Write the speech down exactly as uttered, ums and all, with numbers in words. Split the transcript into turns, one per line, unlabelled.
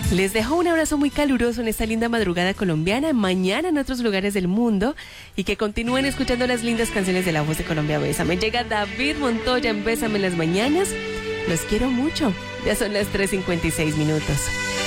Les dejo un abrazo muy caluroso en esta linda madrugada colombiana, mañana en otros lugares del mundo, y que continúen escuchando las lindas canciones de La Voz de Colombia. Bésame. Llega David Montoya en Bésame en las mañanas. Los quiero mucho. Ya son las tres cincuenta y seis minutos.